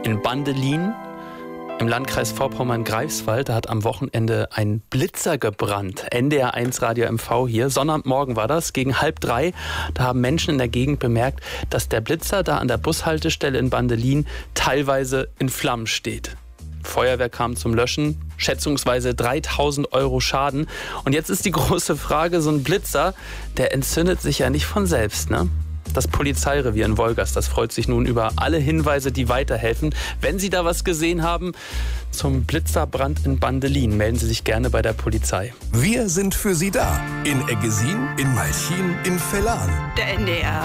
In Bandelin im Landkreis Vorpommern-Greifswald, da hat am Wochenende ein Blitzer gebrannt. NDR1 Radio MV hier. Sonnabendmorgen war das, gegen 2:30. Da haben Menschen in der Gegend bemerkt, dass der Blitzer da an der Bushaltestelle in Bandelin teilweise in Flammen steht. Feuerwehr kam zum Löschen, schätzungsweise 3.000 € Schaden. Und jetzt ist die große Frage, so ein Blitzer, der entzündet sich ja nicht von selbst, ne? Das Polizeirevier in Wolgast, das freut sich nun über alle Hinweise, die weiterhelfen. Wenn Sie da was gesehen haben zum Blitzerbrand in Bandelin, melden Sie sich gerne bei der Polizei. Wir sind für Sie da. In Eggesin, in Malchin, in Vellan. Der NDR